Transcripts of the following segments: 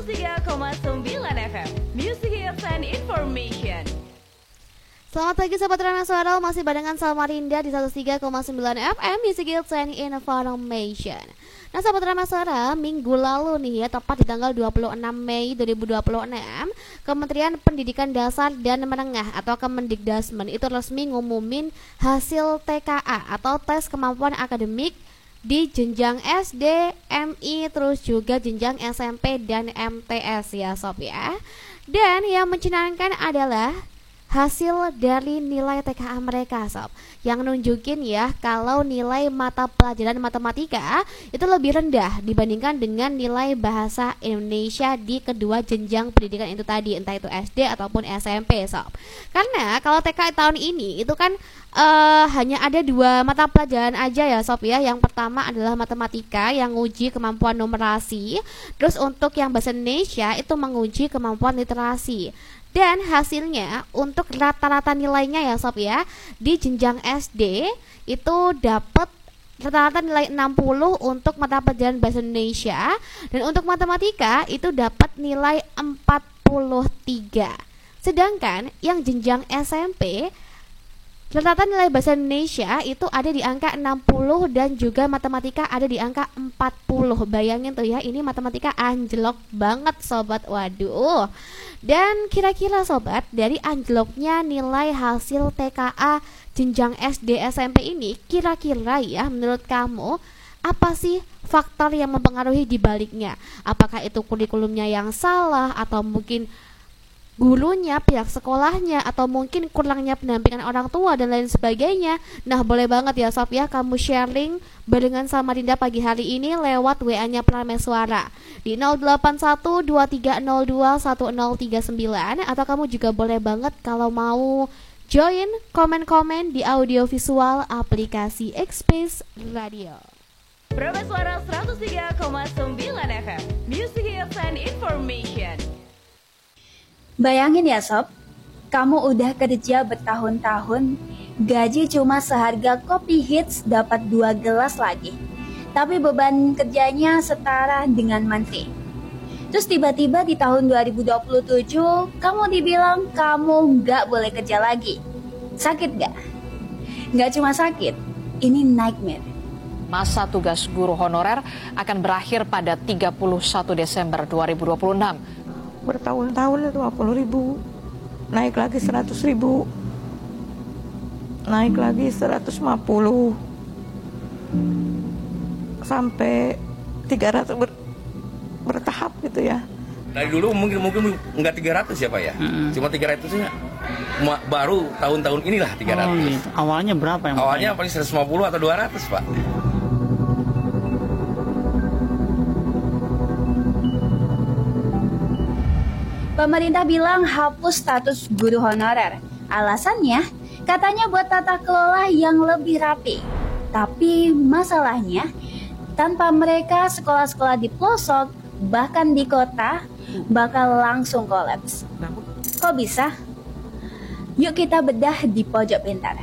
103,9 FM Music Hits and Information. Selamat pagi Sobat Transnasional, masih barengan Samarinda di 103,9 FM Music Hits and Information. Nah Sobat Transnasional, minggu lalu nih ya, tepat di tanggal 26 Mei 2026, Kementerian Pendidikan Dasar dan Menengah atau Kemendikdasmen itu resmi ngumumin hasil TKA atau tes kemampuan akademik di jenjang SD, MI, terus juga jenjang SMP dan MTS ya Sob ya. Dan yang menyenangkan adalah hasil dari nilai TKA mereka Sob, yang nunjukin ya kalau nilai mata pelajaran matematika itu lebih rendah dibandingkan dengan nilai bahasa Indonesia di kedua jenjang pendidikan itu tadi, entah itu SD ataupun SMP Sob. Karena kalau TKA tahun ini itu kan hanya ada dua mata pelajaran aja ya Sob ya. Yang pertama adalah matematika yang uji kemampuan numerasi, terus untuk yang bahasa Indonesia itu menguji kemampuan literasi. Dan hasilnya untuk rata-rata nilainya ya Sob ya, di jenjang SD itu dapat rata-rata nilai 60 untuk mata pelajaran bahasa Indonesia, dan untuk matematika itu dapat nilai 43. Sedangkan yang jenjang SMP rata-rata nilai bahasa Indonesia itu ada di angka 60 dan juga matematika ada di angka 40. Bayangin tuh ya, ini matematika anjlok banget Sobat. Waduh. Dan kira-kira Sobat, dari anjloknya nilai hasil TKA jenjang SD SMP ini, kira-kira ya menurut kamu apa sih faktor yang mempengaruhi di baliknya? Apakah itu kurikulumnya yang salah, atau mungkin gurunya, pihak sekolahnya, atau mungkin kurangnya pendampingan orang tua dan lain sebagainya? Nah boleh banget ya Sob ya, kamu sharing barengan Samarinda pagi hari ini lewat WA-nya Prameswara di 081230210039, atau kamu juga boleh banget kalau mau join komen-komen di audio visual aplikasi X-Space Radio. Prameswara 103,9 FM Music Hits and Information. Bayangin ya Sob, kamu udah kerja bertahun-tahun, gaji cuma seharga kopi hits dapat 2 gelas lagi, tapi beban kerjanya setara dengan menteri. Terus tiba-tiba di tahun 2027, kamu dibilang kamu gak boleh kerja lagi. Sakit gak? Gak cuma sakit, ini nightmare. Masa tugas guru honorer akan berakhir pada 31 Desember 2026. Bertahun-tahun 20.000, naik lagi 100.000, naik lagi 150, sampai 300 bertahap gitu ya. Dari dulu mungkin nggak 300 ya Pak ya, cuma 300 nya baru tahun-tahun inilah 300. Oh, gitu. Awalnya berapa yang awalnya paling 150 atau 200 Pak. Pemerintah bilang hapus status guru honorer. Alasannya, katanya buat tata kelola yang lebih rapi. Tapi masalahnya, tanpa mereka sekolah-sekolah di pelosok, bahkan di kota, bakal langsung kolaps. Kok bisa? Yuk kita bedah di pojok pintar.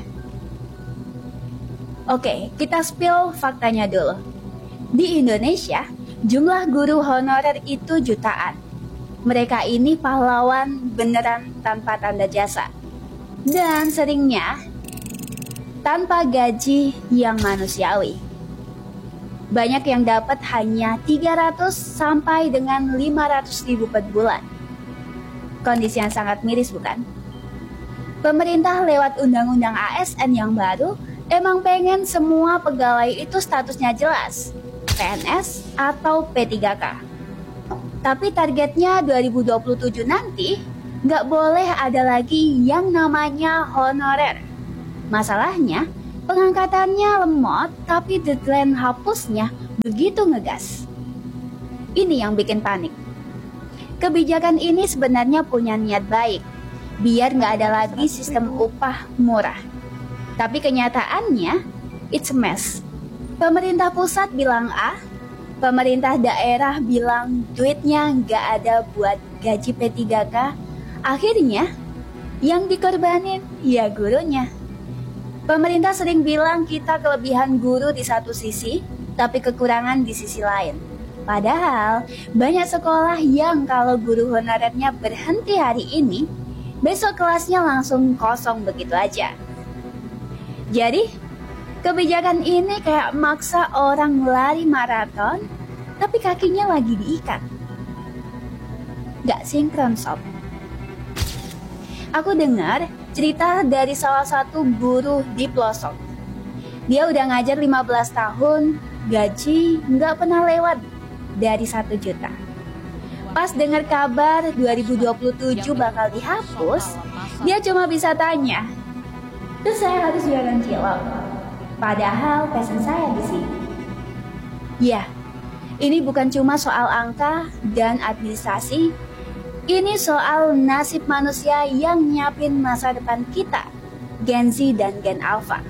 Oke, kita spill faktanya dulu. Di Indonesia, jumlah guru honorer itu jutaan. Mereka ini pahlawan beneran tanpa tanda jasa. Dan seringnya tanpa gaji yang manusiawi. Banyak yang dapat hanya 300 sampai dengan 500 ribu per bulan. Kondisi yang sangat miris bukan? Pemerintah lewat undang-undang ASN yang baru emang pengen semua pegawai itu statusnya jelas, PNS atau P3K. Tapi targetnya 2027 nanti nggak boleh ada lagi yang namanya honorer. Masalahnya, pengangkatannya lemot tapi deadline hapusnya begitu ngegas. Ini yang bikin panik. Kebijakan ini sebenarnya punya niat baik, biar nggak ada lagi sistem upah murah. Tapi kenyataannya, it's a mess. Pemerintah pusat bilang A, pemerintah daerah bilang duitnya nggak ada buat gaji P3K. Akhirnya yang dikorbanin ya gurunya. Pemerintah sering bilang kita kelebihan guru di satu sisi, tapi kekurangan di sisi lain. Padahal banyak sekolah yang kalau guru honorernya berhenti hari ini, besok kelasnya langsung kosong begitu aja. Jadi, kebijakan ini kayak maksa orang lari maraton, tapi kakinya lagi diikat. Gak sinkron, sob. Aku dengar cerita dari salah satu guru di pelosok. Dia udah ngajar 15 tahun, gaji nggak pernah lewat dari 1 juta. Pas dengar kabar 2027 bakal dihapus, dia cuma bisa tanya, terus saya harus jualan cilok. Padahal passion saya di sini. Ya, ini bukan cuma soal angka dan administrasi, ini soal nasib manusia yang nyiapin masa depan kita, Gen Z dan Gen Alpha.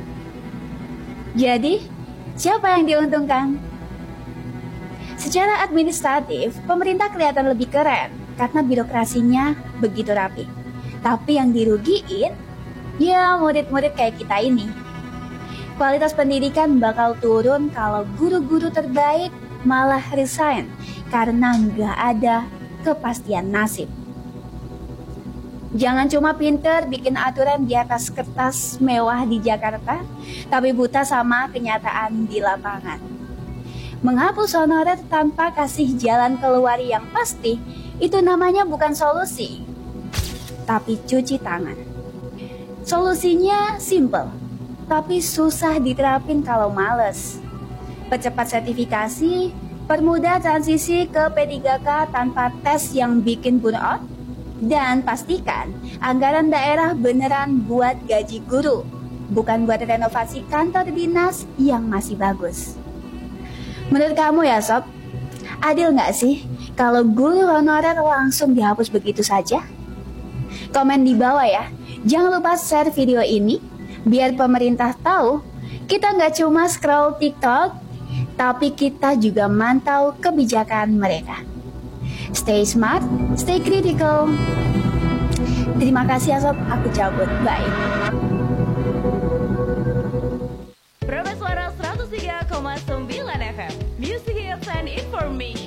Jadi, siapa yang diuntungkan? Secara administratif, pemerintah kelihatan lebih keren karena birokrasinya begitu rapi. Tapi yang dirugiin, ya murid-murid kayak kita ini. Kualitas pendidikan bakal turun kalau guru-guru terbaik malah resign karena nggak ada kepastian nasib. Jangan cuma pinter bikin aturan di atas kertas mewah di Jakarta, tapi buta sama kenyataan di lapangan. Menghapus honorer tanpa kasih jalan keluar yang pasti, itu namanya bukan solusi, tapi cuci tangan. Solusinya simple, tapi susah diterapin kalau males. Percepat sertifikasi, permudah transisi ke P3K tanpa tes yang bikin burnout, dan pastikan anggaran daerah beneran buat gaji guru, bukan buat renovasi kantor dinas yang masih bagus. Menurut kamu ya sob, adil nggak sih kalau guru honorer langsung dihapus begitu saja? Komen di bawah ya. Jangan lupa share video ini biar pemerintah tahu kita nggak cuma scroll TikTok, tapi kita juga mantau kebijakan mereka. Stay smart, stay critical. Terima kasih ya sob, aku cabut. Bye. Suara 103,9 FM Music Hits and Information.